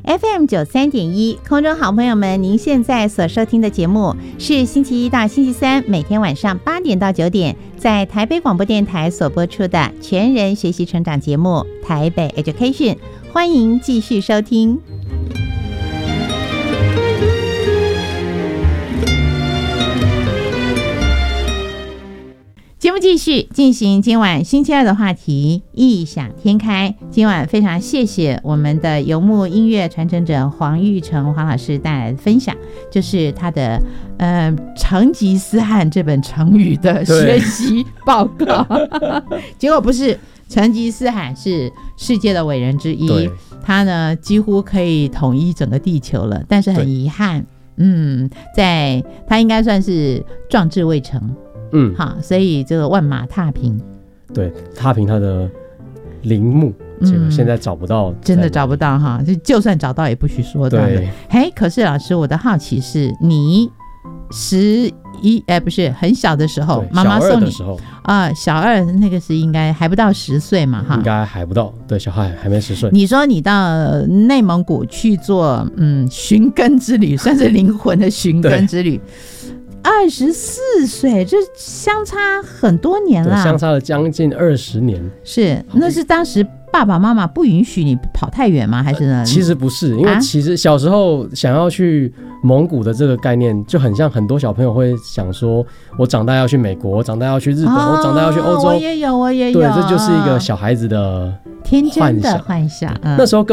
FM93.1，空中好朋友们，您现在所收听的节目是星期一到星期三每天晚上8点到9点，在台北广播电台所播出的全人学习成长节目《台北 Education》，欢迎继续收听。节目继续进行今晚星期二的话题异想天开。今晚非常谢谢我们的游牧音乐传承者黄玉成黄老师带来的分享，就是他的成吉思汗这本成语的学习报告结果不是，成吉思汗是世界的伟人之一，他呢几乎可以统一整个地球了，但是很遗憾在他应该算是壮志未成，好，所以这个万马踏平， 对，踏平他的陵墓，结果现在找不到， 真的找不到哈，就算找到也不许说的。对，可是老师，我的好奇是，你不是很小的时候，妈妈送你小二那个是应该还不到10岁嘛，哈， 应该还不到，对，小孩还没10岁。 你说你到内蒙古去做寻根之旅，算是灵魂的寻根之旅。24岁，这相差很多年了， 相差了将近20年。 是，那是当时爸爸妈妈不允许你跑太远吗？还是呢？ 其实不是，因为其实小时候想要去蒙古的这个概念，就很像很多小朋友会想说，我长大要去美国，长大要去日本，我长大要去欧洲。我也有。 对， 这就是一个小孩子的天真的幻想。 那时候